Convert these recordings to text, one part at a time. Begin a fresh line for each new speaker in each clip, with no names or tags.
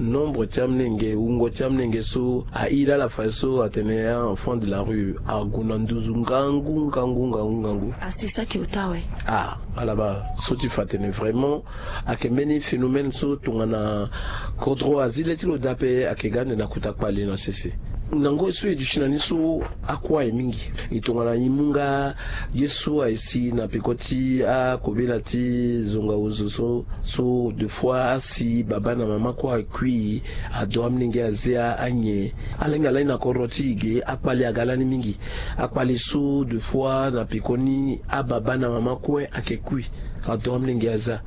nombre tiamnenge ungo tiamnenge so a ila la faso atene enfant de la rue a gunanduzu ngangu.
Ah, c'est ça qui est otawe.
Ah, là-bas, so tu fatene vraiment akemeni phénomène so tungana kodro azile tilo dape akegane na kutakwali na sese. Nango so edushina niso akwa mingi itongana imunga yesu aisi na pekoti a kobelati zonga uzo so de fois si baba na mama kwa kui adoam ninge azia anye alenga laina koroti ge akpali agalani mingi akpali so de fois na pekoni a baba na mama kwa akekui adoam ninge aza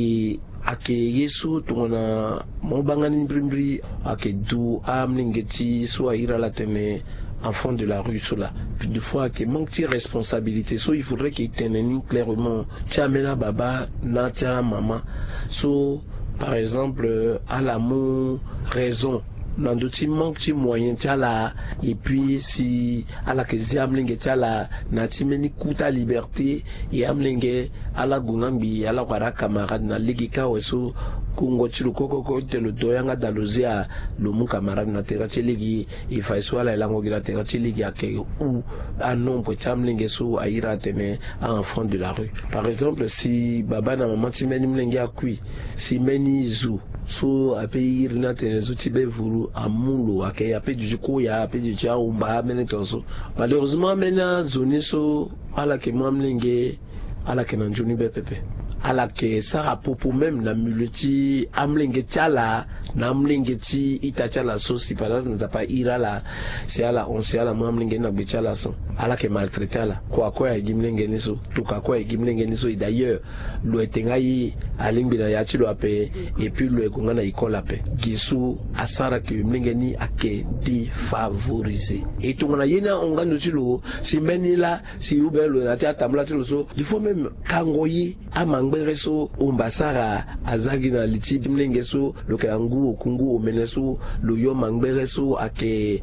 ake yesu tungona mobangani brimbri ake du amlingeti soit ira la tene enfant de la rue cela de fois que manque de responsabilité so il faudrait qu'il tienne clairement tiamena baba na tia maman so par exemple à l'amour raison nando ti manque ti moyen ti ala et puis si ala ke zi amlenge ti ala na ti meni kuta liberté et amlenge ala gungambi ala kwara camarade na ligi ka weso kungo ti lo koko te lo doyanga dalozi a lo mu camarade na tera ti ligi e fa so ala elango gira tera ti ligi ake ou a nombre ti amlenge so a ira tene a enfant de la rue par exemple si baba na maman ti meni mlenge akui si meni zu so ape irina tene zo ti be vuru amulo ake ape juko ya ape juko ya umba mene tonso malheureusement mena zoni so ala ke mamlenge ala ke nanjuni be pepe ala ke sara popo même na muleti amlenge tiala na amlenge ti ita tiala so si par exemple nous pas ira la c'est ala on c'est ala mamlenge na be tiala so ala ke maltraiter ala kwa ya gimlenge ni so to kwa ya gimlenge ni so et d'ailleurs lo etengai alimbi na ya ti lo ape et puis lo ekonga na école ape gisu asara ke mlenge ni ake défavorisé et to na yena onga no ti lo si menila si ubelo na ti atamla ti lo so il faut même kangoyi amang bereso umbasara azagi na liti mlenge so lo ke angu okungu omeneso lo yo mangbereso ake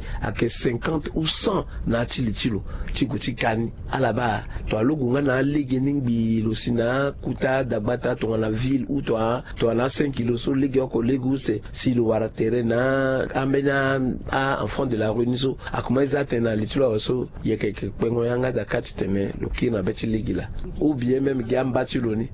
50 ou 100 na ti litilo tikuti kani alaba to alogunga na ligue ningbi lo sina kuta dabata to na ville ou to na 5 kilos so ligue ko Lagos si lo wara terrain amena a enfant de la rue niso akuma izatena litilo so yeke kwengo yanga da kati teme lo kina beti ligue la ou bien même gamba tiloni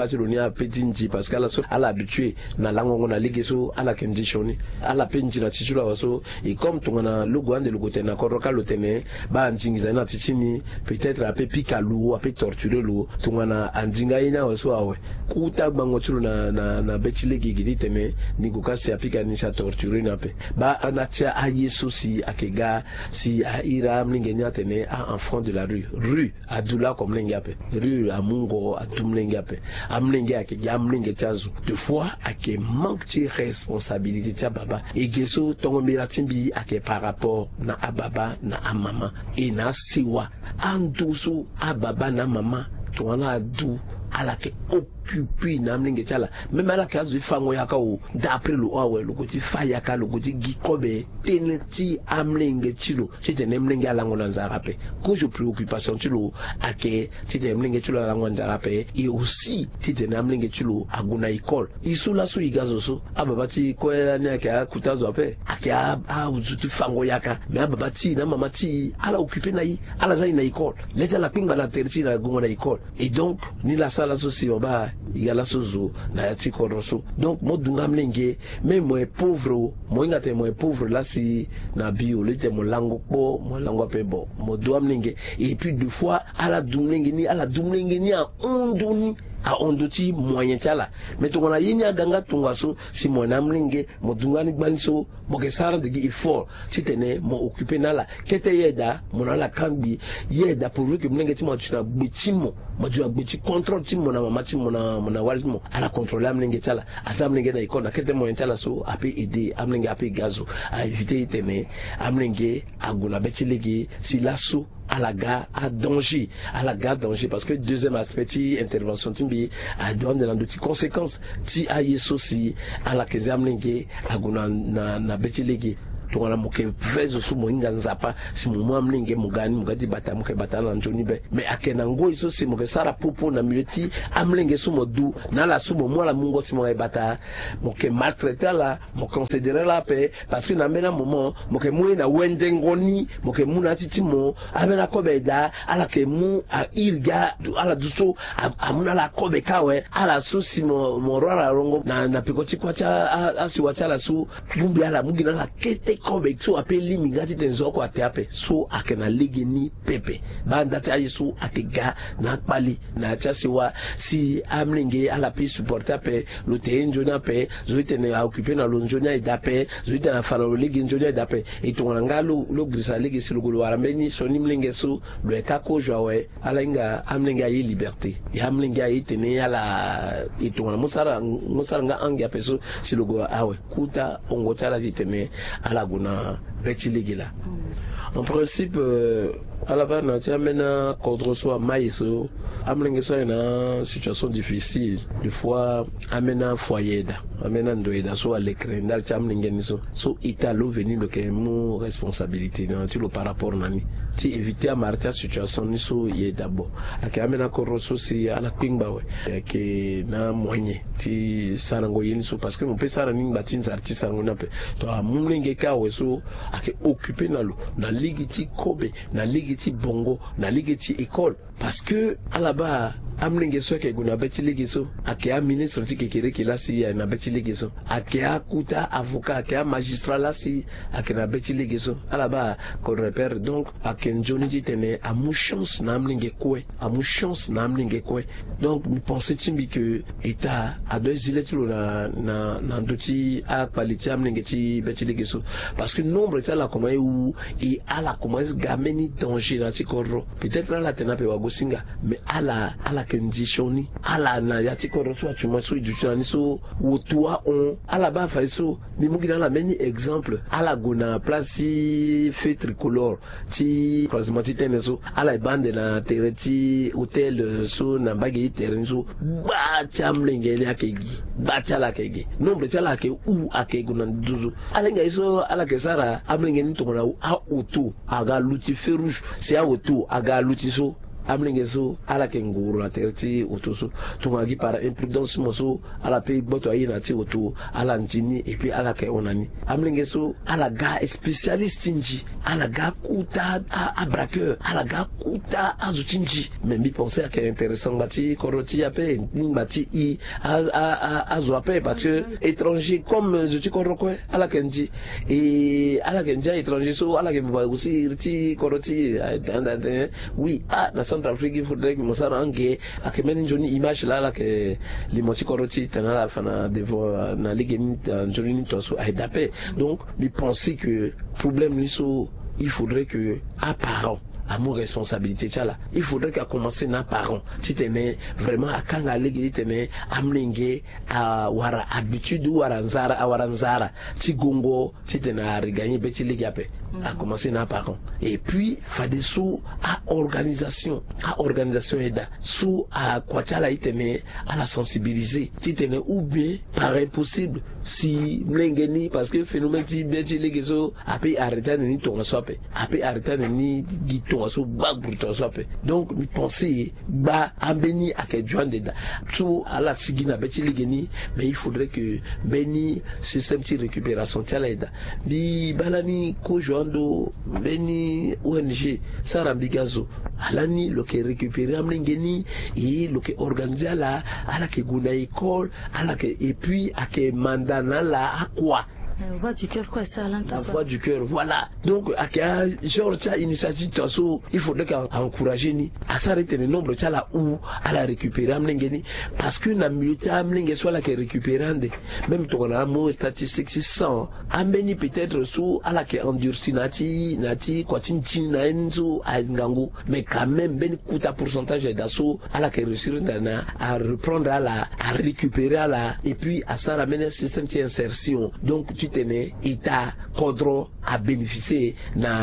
a petit parce qu'elle a habitué na lango na ligue so ala conditionné ala penji na titula so et comme ton na logo ande logo tena koroka lo tene ba nzingiza na tichini peut-être a pe pikalu a pe torturer lo ton na anzinga ina so awe kuta bango tulu na beti ligue gidi tene ni ko kasi apika ni sa torturer na pe ba anatia a yesu si akega si a ira mlinge nya tene a enfant de la rue adula comme lingape rue amungo adumlingape amlenge ake amlenge tiazu de fois ake manque de responsabilité tia baba et geso tongo miratimbi ake par rapport na ababa na amama et na siwa andusu ababa na mama to na adu ala ke occupé na mlinge tiala même ala kazu fango yaka o d'après le owe le koti fayaka le koti gikobe teneti amlenge tilo c'était mlinge ala ngona nzarape ko je préoccupation tilo ake c'était mlinge tilo ala ngona nzarape et aussi c'était mlinge tilo aguna école isula so igazo so ababati ko ela ne ake kutazo ape ake a uzuti fango yaka mais ababati na mamati ala occupé na yi ala za na école leta la pinga na terti na ngona école et donc ni la sala so si oba igala sozo na yati koroso donc mo dunga mlenge mais moi pauvre mo ngate moi pauvre là si na bio le te mo lango pe bo mo do mlenge et puis deux fois ala dumlenge ni a ondoni a ondoti moyen tiala mais to na yini aganga tunga so si mo na mlenge mo dunga ni gbaniso mo ke sara de il faut si tene mo occuper na la kete yeda mo na la kambi yeda pour que mlenge ti mo tuna bitimo mo ju agbiti contrôle ti mo na mama ti mo na walimo ala contrôler amlenge tiala asamlenge na ikona kete moyen tiala so a peut aider amlenge a peut gazo a éviter tene amlenge aguna beti legi si lasso à la gare à danger parce que deuxième aspect intervention timbi a donné dans d'autres conséquences ti a yeso si à la kezamlenge aguna na beti legi tongana moke vrezo su moinga nzapa si mo mlinge mugani mugadi bata moke bata na njoni be mais akena ngo iso si moke sara popo na mileti amlinge su modu na la su mo la mungo si mo bata moke maltraiter la mo considérer la paix parce que na mena moment moke mu na wende ngoni moke mu na titi mo amena kobeda ala ke mu a irga ala duso amuna la kobe kawe ala su si mo rara rongo na pikoti kwacha asi wacha la su bumbi ala mugina la kete kobe so apeli mingati tenzo ko ateape so akena ligi ni pepe banda ta yisu akega na pali na chasiwa si amlinge ala pi supporter pe lo tenjo na pe zoite ne a occuper na lonjonia idape zoite na fala ligi njonia idape itonga ngalo lo grisa ligi silugulu arambeni so nimlinge su lo ekako jowe ala inga amlinge yi liberté ya amlinge yi tene ala itonga musara nga angia peso silugo awe kuta ongotala jitene ala guna bechiligila. En principe à la fin na tiamena contre soi maiso amlinge so na situation difficile des fois amena foyer da amena ndoida so à l'écran dal tiamlinge ni so italo venir le kemu responsabilité dans tout le par rapport nani ti éviter à marcher situation ni so ye d'abord aka amena koroso si ala pingba we ke na moyen ti sarango yini so parce que mon pesa na ning batin artiste sarango na pe to amlinge ka we so ake occuper na lo na ligue ti kobe na ligue ti bongo na ligue ti école parce que à là-bas amlinge so ke guna beti ligue so ake a ministre ti kekere ki la si na beti ligue so ake a kuta avocat ake a magistrat la si ake na beti ligue so à là-bas qu'on repère donc ake njoni ti tene a mu chance na amlinge kwe a mu chance na amlinge kwe donc mi pense timbi que état a deux îles ti lo na ndoti a qualité amlinge ti beti ligue so parce que nombre ta la comment ou et à la commence gameni danger na ti korro peut-être la tena pe wagosinga mais à la condition à la na ya ti korro so atuma so idutuna ni so wotua on à la ba fa so mi mugina la meni exemple à la gona place fait tricolore ti croisement ti tene so à la bande na tereti hôtel so na bagi terrain so ba chamlenge le akegi ba chala kegi nombre chala ke u akegu na duzu alenga iso ala ke sara amlenge ni tongona a auto aga luti feu rouge c'est a auto aga luti so amlinge so ala ke nguru la terti auto so tongagi par imprudence moso ala pe boto ayina ti auto ala ntini et puis ala ke onani amlinge so ala ga spécialiste nji ala ga kuta a braqueur ala ga kuta azutinji mais mi penser que intéressant bati koroti ape bati i a zoape parce que étranger comme je ti koroko ala kenji et ala kenja étranger so ala ke ba aussi ti koroti oui na Centrafrique il faudrait que Moussa Rangue a que meni joni image là que les moti koroti tana la fana devo na ligue ni joni ni to so ay dapé donc mi penser que problème ni so il faudrait que à parents à mon responsabilité tchala il faudrait qu'à commencer na parents si t'es vraiment à kanga ligue t'es amlinge à wara habitude ou waranzara ti gongo si t'es na regagner beti ligue après à commencer na parents et puis fade sous à organisation aida sous à quoi tchala itene à la sensibiliser si t'es ou bien par impossible si mlengeni parce que phénomène ti beti ligue so après arrêter ni ton sope après arrêter ni gito so ba bruto sope donc mi penser ba ambeni ake joindre da tout à la sigina beti ligue ni mais il faudrait que beni système de récupération tialaida bi balani ko joando beni ONG sarambigazo alani lo ke récupérer amlengeni et lo ke organiser ala ke guna école ala ke et puis ake mandana la akwa
voix du cœur quoi ça
la voix du cœur voilà donc aka genre ça initiative taso il faudrait qu'encourager ni à s'arrêter le nombre ça là où à la récupérer amlengeni parce que na milieu amlenge soit la que récupérande même to na mo statistique 600 ambeni peut-être sous à la que endurci nati quoi tintin na enzo à ngangu mais quand même ben coûta pourcentage d'assaut à la que réussir à reprendre à récupérer à la et puis à ça ramener un système d'insertion donc tu tene ita kodro a bénéficier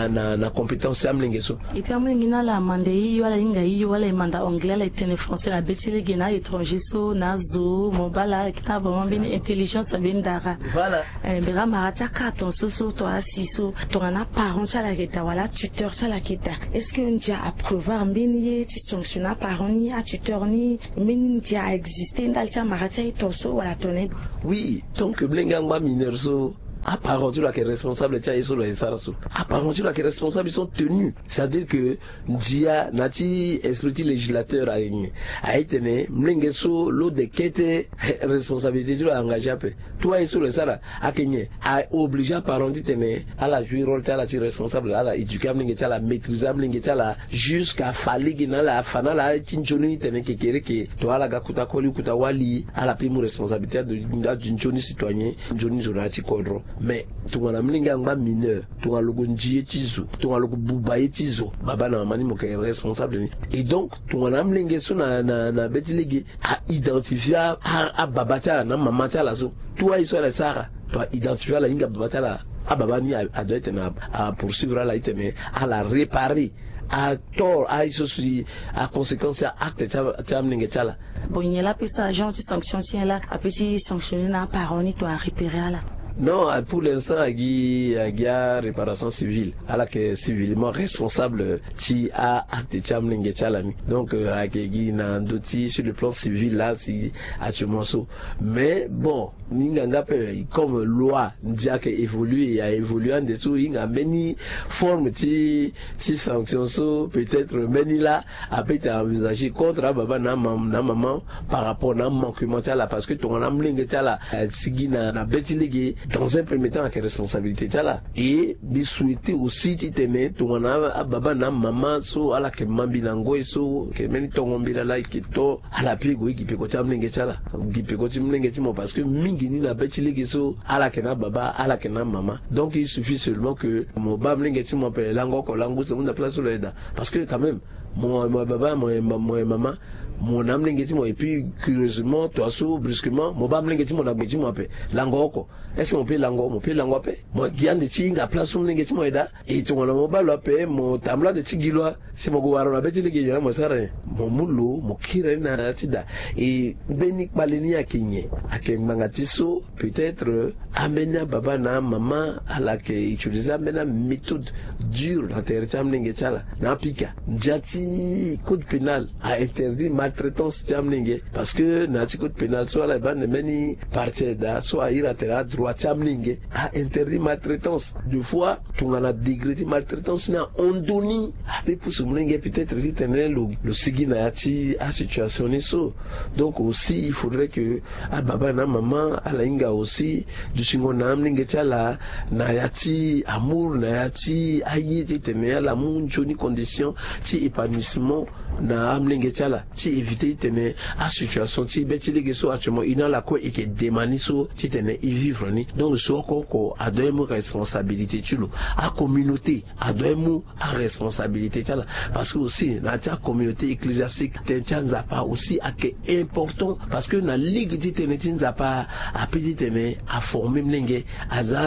na compétence amlinge so.
Et puis amlinge na la mandei wala inga iyo wala manda anglais la tene français la betile gena étranger so na zo mobala kita vraiment bien intelligence ben dara.
Voilà.
Bera marata ka ton so to asiso to na parent ça la keta wala tuteur ça la keta. Est-ce que on dit à prévoir mbeni ti sanctionner parent ni à tuteur ni mbeni dia a exister dans le marata to so wala toné.
Oui, donc blingangba mineur so à part tu là qui est responsable tiens ils sont les sarasu à part tu là qui est responsable ils sont tenus, c'est-à-dire que dia nati esprit législateur a été né mlengeso l'eau de quête responsabilité tu là engagé après toi ils sont les sara a kenye a obligé à parent tu tenir à la jouer rôle à la responsable à la éduquer mlenge à la maîtriser mlenge à la jusqu'à falli na la fana la tinjoni tenir que kere que toi la gakuta koli kuta wali à la prime responsabilité d'une jeune citoyen jeune journaliste kodro. Mais tungana mlinga ngba mineur tunga logo njie tizo tunga logo bubaye tizo baba na mani moke responsable ni et donc tungana mlinga so na betiligi a identifier a baba tala na mama tala so toi iso la sara toi identifier la inga baba tala a baba ni a doit être à poursuivre la iteme à la réparer à tort à iso à conséquence à acte tcha mlinga tala
bon il y a la pesa agent de sanction si là après si sanctionner na parent ni toi réparer là.
Non, pour l'instant, il y a réparation civile, alors que civilement responsable, qui a acte chamlingue chalami. Donc, il y a d'autres sur le plan civil là, si actuellement ça. Mais bon, n'inganga comme loi, dia que évolue et a évolué en dessous, il y a many formes si sanctions so peut-être many là a peut être envisagé contre baba na maman par rapport à manquement là parce que ton amlingue chala sigi na betiligi dans un premier temps avec responsabilité là et bi souhaiter aussi titene ton baba na maman so ala ke mambi nango so ke meni tongombi la ki to ala pigo ki peko chamlingue chala ki peko chamlingue timo parce que mingi ni na betiligi so ala ke na baba ala ke na maman donc il suffit seulement que mon bamlingue timo pe lango ko lango se munda place le da parce que quand même mon baba mon maman mon âme l'engagement et puis curieusement toi sous brusquement mon bas l'engagement na beji mo pe lango ko est-ce mon pe lango pe mo giande tinga place mon l'engagement eda et to mo ba lo pe mo tamla de tigilo si mo go waro na beji legi mo sare mo mulo mo kire na tida et beni baleni akenye akemanga tiso peut-être amena baba na maman à la que utiliser amena méthode dure dans territoire l'engagement na pika jati code pénal a interdit maltraitance chamlingue parce que nati code pénal soit la bande meni partie da soit iratera droit chamlingue a interdit maltraitance deux fois tout on a dégré maltraitance na ondoni après pour somlingue peut-être retenir le sigi na yati a situation ni so donc aussi il faudrait que a baba na maman a la inga aussi du singo na amlingue tala na yati amour na yati ayi tenir l'amour joni condition ti épanouissement na amlingue tala ti éviter tene a situation ti beti lege so actuellement ina la ko eke demani so ti tene y vivre ni donc so ko adoyemu responsabilité tulo a communauté adoyemu a responsabilité tala parce que aussi na ta communauté ecclésiastique tenza pas aussi a que important parce que na ligue ti tene tinza pas a petit tene a former mlenge aza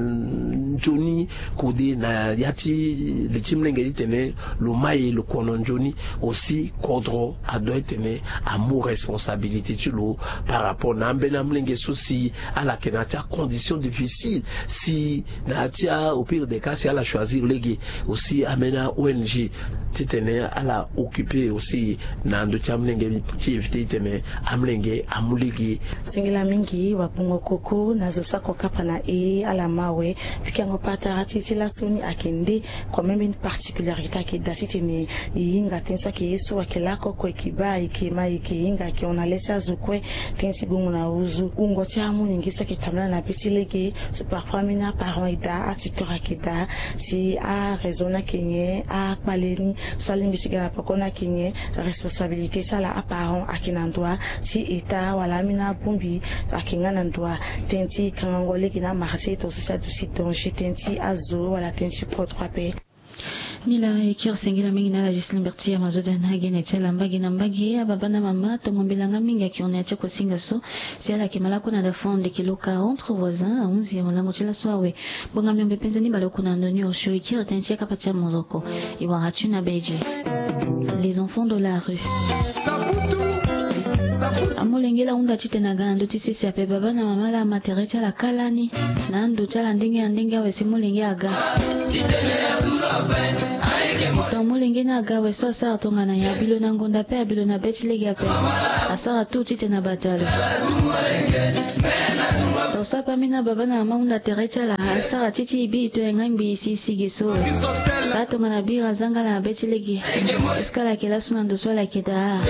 joni kode na yati le tim mlenge ti tene le mai le konon joni aussi kodro doit tenir amour responsabilité tu l'eau par rapport à n'ambenamlenge souci à la kenatia conditions difficiles si natia au pire des cas si elle a choisir légué aussi amena ONG tu tenais à la occuper aussi nando chamlenge petit éviter tenir amlenge amuligi
singila mingi wapungo koko nazosa kokapa na à la mawe pikango patara titi la soni akende quand même une particularité qui dati tene yinga tenso ki yesu akela koko kiba ikima ikinga ki on allait ça zukwe tensi bungu na uzu ungo tiamu nyingiso kitamla na betilege so parfois mina parent ida atutora kida si a raisonna kenye a paleni so limbisiga na pokona kenye responsabilité ça la parent akinandwa si eta wala mina bumbi akingana ndwa tensi kangole kina marché to social du site donc tensi azo wala tensi pour 3 p
nila ikirsingira mingi na Gisline Bertia mazoda na gene tela mbagi na mbagi ya baba na mama tongombilanga mingi akiona cha kusinga so siala kimalako na dafonde kiloka entre voisins a 11 mulango chela swawe bonga myombe penza ni baloko na ndonyo sho ikira tentia kapatia mozoko iwara tuna beji les enfants de la rue amolengela unda chite na gando tisisi ape baba na mama la materecha la kalani na ndo chala ndenge we simolenge aga tomolenge na aga we so sa tonga na ya bilo na ngonda pe bilo na betlege ape asara tu chite na batalo to sa pa mina baba na mama unda terecha la asara chichi bi to ngambi sisi giso tatonga na bira zanga la betlege eskala kela suna ndo swala keda